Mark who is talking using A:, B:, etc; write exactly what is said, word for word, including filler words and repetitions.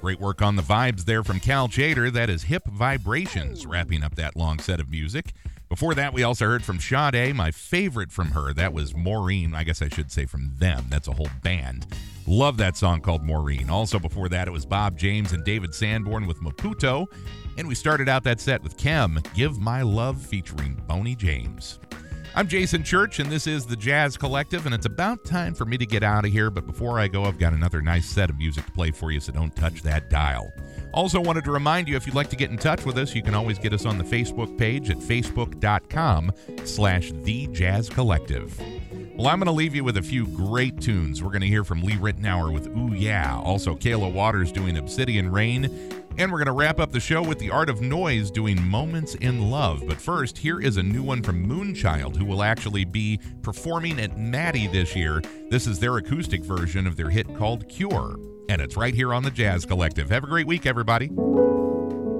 A: Great work on the vibes there from Cal Chater. That is Hip Vibrations, wrapping up that long set of music. Before that, we also heard from Sade, my favorite from her. That was Maureen. I guess I should say from them. That's a whole band. Love that song called Maureen. Also before that, it was Bob James and David Sanborn with Maputo. And we started out that set with Kem, Give My Love, featuring Boney James. I'm Jason Church, and this is the Jazz Collective, and it's about time for me to get out of here. But before I go, I've got another nice set of music to play for you, so don't touch that dial. Also wanted to remind you, if you'd like to get in touch with us, you can always get us on the Facebook page at facebook.com slash The Jazz Collective. Well, I'm going to leave you with a few great tunes. We're going to hear from Lee Ritenour with Ooh Yeah, also Kayla Waters doing Obsidian Rain, and we're going to wrap up the show with The Art of Noise doing Moments in Love. But first, here is a new one from Moonchild, who will actually be performing at Maddie this year. This is their acoustic version of their hit called Cure, and it's right here on the Jazz Collective. Have a great week, everybody.